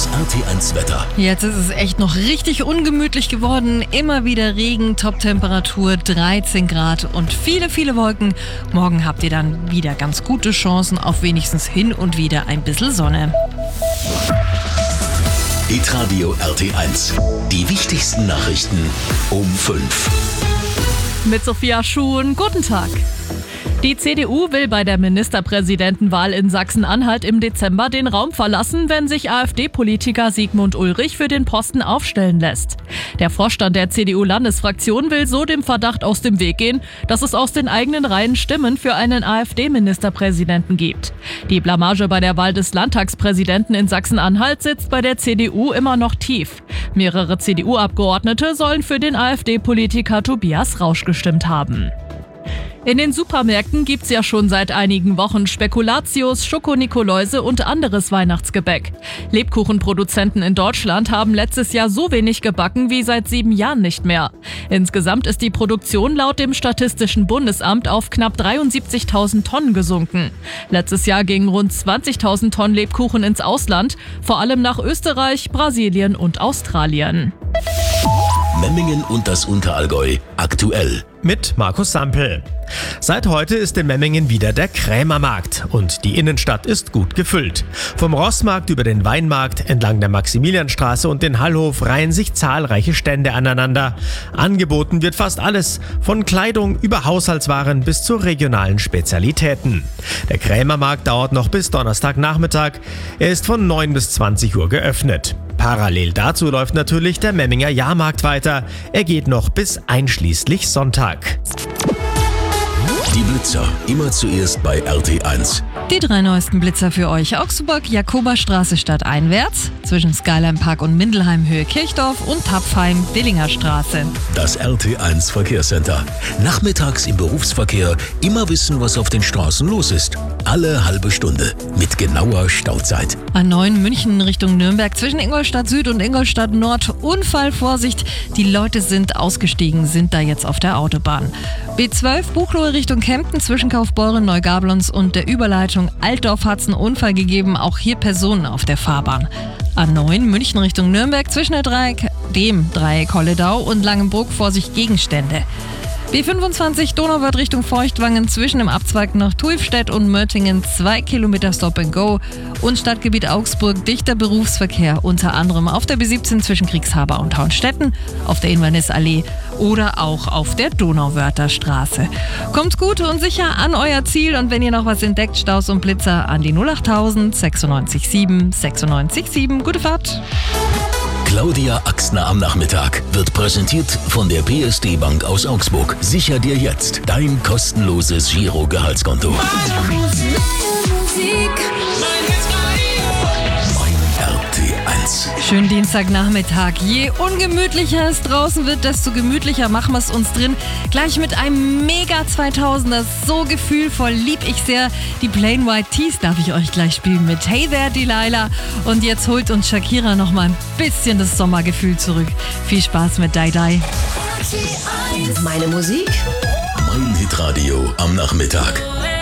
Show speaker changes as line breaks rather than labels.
Das RT1 Wetter.
Jetzt ist es echt noch richtig ungemütlich geworden. Immer wieder Regen, Top-Temperatur 13 Grad und viele, viele Wolken. Morgen habt ihr dann wieder ganz gute Chancen auf wenigstens hin und wieder ein bisschen Sonne.
Hitradio RT1. Die wichtigsten Nachrichten um 5.
Mit Sophia Schuhn, guten Tag. Die CDU will bei der Ministerpräsidentenwahl in Sachsen-Anhalt im Dezember den Raum verlassen, wenn sich AfD-Politiker Sigmund Ulrich für den Posten aufstellen lässt. Der Vorstand der CDU-Landesfraktion will so dem Verdacht aus dem Weg gehen, dass es aus den eigenen Reihen Stimmen für einen AfD-Ministerpräsidenten gibt. Die Blamage bei der Wahl des Landtagspräsidenten in Sachsen-Anhalt sitzt bei der CDU immer noch tief. Mehrere CDU-Abgeordnete sollen für den AfD-Politiker Tobias Rausch gestimmt haben. In den Supermärkten gibt's ja schon seit einigen Wochen Spekulatius, Schokonikoläuse und anderes Weihnachtsgebäck. Lebkuchenproduzenten in Deutschland haben letztes Jahr so wenig gebacken wie seit 7 Jahren nicht mehr. Insgesamt ist die Produktion laut dem Statistischen Bundesamt auf knapp 73.000 Tonnen gesunken. Letztes Jahr gingen rund 20.000 Tonnen Lebkuchen ins Ausland, vor allem nach Österreich, Brasilien und Australien.
Memmingen und das Unterallgäu aktuell.
Mit Markus Sampel. Seit heute ist in Memmingen wieder der Krämermarkt und die Innenstadt ist gut gefüllt. Vom Rossmarkt über den Weinmarkt entlang der Maximilianstraße und den Hallhof reihen sich zahlreiche Stände aneinander. Angeboten wird fast alles, von Kleidung über Haushaltswaren bis zu regionalen Spezialitäten. Der Krämermarkt dauert noch bis Donnerstagnachmittag. Er ist von 9 bis 20 Uhr geöffnet. Parallel dazu läuft natürlich der Memminger Jahrmarkt weiter. Er geht noch bis einschließlich Sonntag.
Die Blitzer, immer zuerst bei RT1.
Die 3 neuesten Blitzer für euch. Augsburg, Jakoberstraße stadteinwärts, zwischen Skyline Park und Mindelheim Höhe Kirchdorf und Tapfheim Dillinger Straße.
Das RT1 Verkehrscenter. Nachmittags im Berufsverkehr immer wissen, was auf den Straßen los ist. Alle halbe Stunde mit genauer Stauzeit.
A9 München Richtung Nürnberg zwischen Ingolstadt Süd und Ingolstadt Nord. Unfall, Vorsicht, die Leute sind ausgestiegen, sind da jetzt auf der Autobahn. B12 Buchloe Richtung Kempten zwischen Kaufbeuren, Neugablons und der Überleitung Altdorf hat es einen Unfall gegeben, auch hier Personen auf der Fahrbahn. A9 München Richtung Nürnberg zwischen dem Dreieck Holledau und Langenbruck, Vorsicht Gegenstände. B25 Donauwörth Richtung Feuchtwangen zwischen dem Abzweig nach Tuifstedt und Möttingen 2 Kilometer Stop and Go und Stadtgebiet Augsburg dichter Berufsverkehr, unter anderem auf der B17 zwischen Kriegshaber und Hauenstetten, auf der Invernissallee oder auch auf der Donauwörther Straße. Kommt gut und sicher an euer Ziel und wenn ihr noch was entdeckt, Staus und Blitzer an die 08000 96 7 96 7. Gute Fahrt!
Claudia Axner am Nachmittag wird präsentiert von der PSD Bank aus Augsburg. Sicher dir jetzt dein kostenloses Giro-Gehaltskonto. Mein RT1.
Schönen Dienstagnachmittag. Je ungemütlicher es draußen wird, desto gemütlicher machen wir es uns drin. Gleich mit einem Mega 2000er, so gefühlvoll, lieb ich sehr. Die Plain White Tees darf ich euch gleich spielen mit Hey There Delilah. Und jetzt holt uns Shakira noch mal ein bisschen das Sommergefühl zurück. Viel Spaß mit Die Die.
Meine Musik.
Mein Hitradio am Nachmittag.